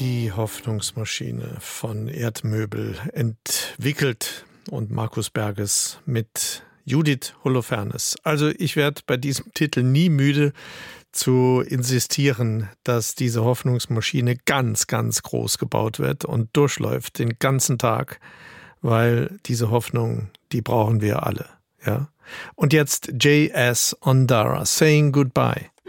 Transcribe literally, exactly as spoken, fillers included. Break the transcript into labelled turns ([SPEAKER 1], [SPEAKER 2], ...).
[SPEAKER 1] Die Hoffnungsmaschine von Erdmöbel entwickelt und Markus Berges mit Judith Holofernes. Also ich werde bei diesem Titel nie müde zu insistieren, dass diese Hoffnungsmaschine ganz, ganz groß gebaut wird und durchläuft den ganzen Tag, weil diese Hoffnung, die brauchen wir alle. Ja? Und jetzt J S Ondara, Saying Goodbye.